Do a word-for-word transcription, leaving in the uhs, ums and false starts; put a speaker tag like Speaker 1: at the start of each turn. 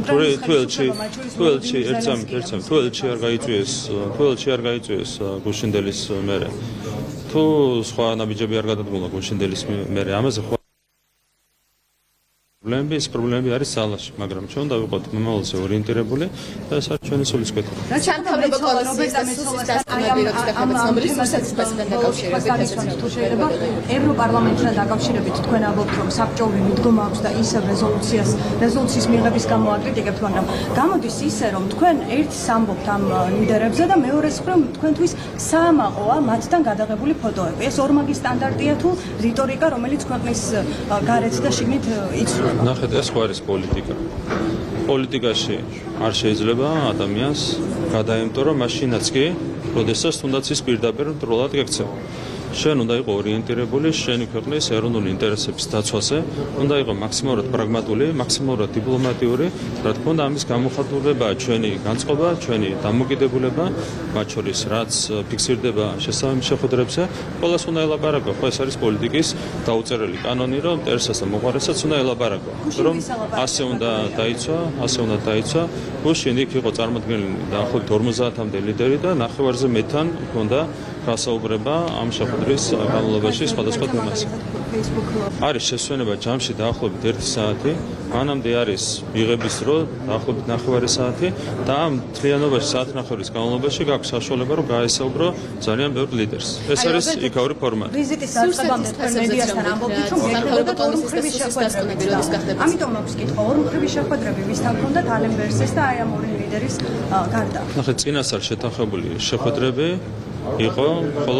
Speaker 1: თუ ელჩი თუ ელჩი ერთსამ ერთსამ თუ ელჩი არ გაიწვიეს თუ ელჩი არ გაიწვიეს გუშინდელის მერე თუ სხვა ნაბიჯები არ გადადგმულა გუშინდელის მერე ამაზე ხო პრობლემები ეს პრობლემები არის ძალაში მაგრამ ჩვენ დავიყოთ მომავალზე ორიენტირებული და ეს არის ჩვენი სულისკვეთი
Speaker 2: რაც ჩანთავრება კოლოსის და სუსის დასტანები როდის გახდება ცნობილი სუსის პრეზიდენტთან დაკავშირებით
Speaker 3: თუ შეიძლება ევროპარლამენტთან დაკავშირებით თქვენ ალბათ რომ საბჭოური მიდგომა აქვს და ისევ რეზოლუციას რეზოლუციის მიღების გამო აკრიტიკებთ მაგრამ გამოდის ისე რომ თქვენ ერთს ამბობთ ამ ლიდერებზე და მეორეს მხრივ თქვენთვის საამაყოა მათთან გადაღებული ფოტოები ეს ორმაგი სტანდარტია თუ რიტორიკა რომელიც ქვეყნის გარეთ და შიგნით იცვლება
Speaker 1: ნახეთ ეს ხო არის პოლიტიკა პოლიტიკაში არ შეიძლება ადამიანს გადაემტო რომ მაშინაც კი როდესაც თუნდაც ის პირდაპირ მტრულად გექცევა შენ უნდა იყო ორიენტირებული შენი ქვეყნის ეროვნული ინტერესების დაცვაზე უნდა იყო მაქსიმალურად პრაგმატული მაქსიმალურად დიპლომატიური რა თქმა უნდა ამის გამოხატულებაა ჩვენი განწყობა ჩვენი დამოკიდებულება მათ შორის რაც ფიქსირდება შესაბამის შეხვედრებზე ყველას უნდა ელაპარაკო ხო ეს არის პოლიტიკის დაუწერელი კანონი რომ მტერსას და მოყვარესაც უნდა ელაპარაკო რომ ასე უნდა დაიცვა ასე უნდა დაიცვა გუშინ იქ იყო წარმოდგენილი დაახლოებით ორმოცდაათამდე ლიდერი და ნახევარზე მეთან ჰქონდა გასაუბრება ამ შეხვედრის განმავლობაში სხვადასხვა თემაზე. არის შესვენება ჯამში დაახლოებით ერთი საათი, მანამდე არის მიღების დრო დაახლოებით ნახევარი საათი და ამ მთლიანობაში საათნახევრის განმავლობაში გაქვს საშუალება რომ გაესაუბრო ძალიან ბევრ ლიდერს. ეს არის იქაური ფორმატი.
Speaker 3: ვიზიტის დაწყებამდე თქვენ მედიასთან ამბობთ რომ გექნებოდა ორმხრივი შეხვედრები როდის გახდება. ამიტომ აქვს კითხვა ორმხრივი შეხვედრები ვისთან ჰქონდათ ალენ ბერსეს და აი ამ ორი ლიდერის გარდა.
Speaker 1: ნახეთ წინასწარ შეთანხმებული შეხვედრები იყო